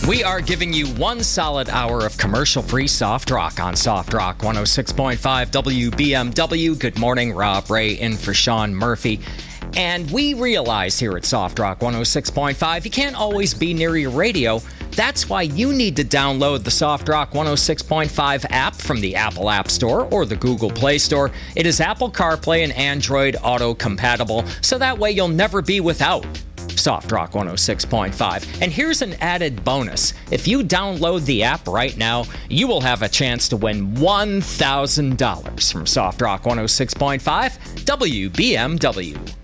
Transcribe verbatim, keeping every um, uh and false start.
We are giving you one solid hour of commercial-free soft rock on Soft Rock one oh six point five W B M W. Good morning, Rob Ray in for Sean Murphy. And we realize here at Soft Rock one oh six point five, you can't always be near your radio. That's why you need to download the Soft Rock one oh six point five app from the Apple App Store or the Google Play Store. It is Apple CarPlay and Android Auto compatible, so that way you'll never be without Soft Rock one oh six point five. And here's an added bonus. If you download the app right now, you will have a chance to win one thousand dollars from Soft Rock one oh six point five W B M W.